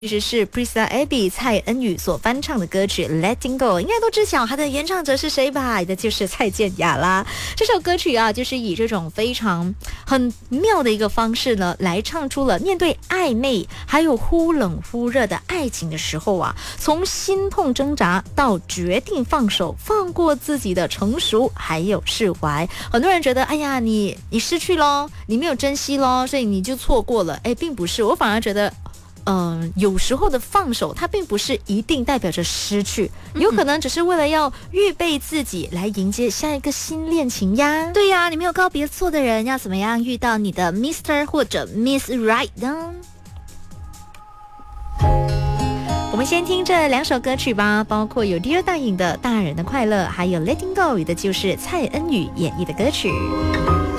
其实是 Prisa Abby 蔡恩宇所翻唱的歌曲 Letting Go， 应该都知晓它的原唱者是谁吧？那就是蔡健雅啦。这首歌曲啊，就是以这种非常很妙的一个方式呢，来唱出了面对暧昧还有忽冷忽热的爱情的时候啊，从心痛挣扎到决定放手，放过自己的成熟还有释怀。很多人觉得，哎呀，你失去咯，你没有珍惜咯，所以你就错过了。哎，并不是，我反而觉得有时候的放手，它并不是一定代表着失去，有可能只是为了要预备自己来迎接下一个新恋情呀。 对呀，你没有告别错的人，要怎么样遇到你的 Mr. 或者 Miss Right 呢？ 我们先听这两首歌曲吧，包括有 Dear 大颖的《大人的快乐》，还有 Letting Go 的就是蔡恩宇演绎的歌曲。